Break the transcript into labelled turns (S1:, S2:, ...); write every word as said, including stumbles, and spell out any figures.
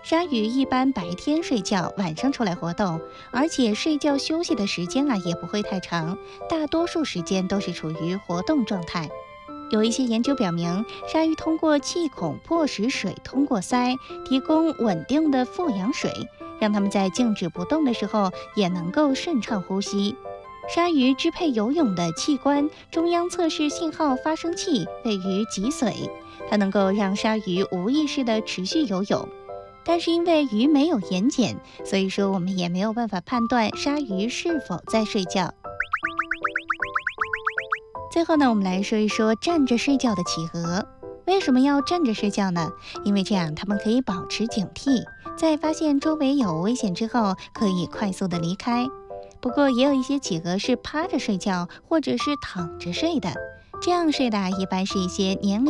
S1: 鲨鱼一般白天睡觉，晚上出来活动，而且睡觉休息的时间啊也不会太长，大多数时间都是处于活动状态。有一些研究表明，鲨鱼通过气孔迫使水通过鳃，提供稳定的富氧水，让它们在静止不动的时候也能够顺畅呼吸。鲨鱼支配游泳的器官中央测试信号发生器位于脊髓，它能够让鲨鱼无意识地持续游泳。但是因为鱼没有眼睑，所以说我们也没有办法判断鲨鱼是否在睡觉。最后呢，我们来说一说站着睡觉的企鹅。为什么要站着睡觉呢？因为这样它们可以保持警惕，在发现周围有危险之后，可以快速的离开。不过也有一些企鹅是趴着睡觉，或者是躺着睡的，这样睡的一般是一些年龄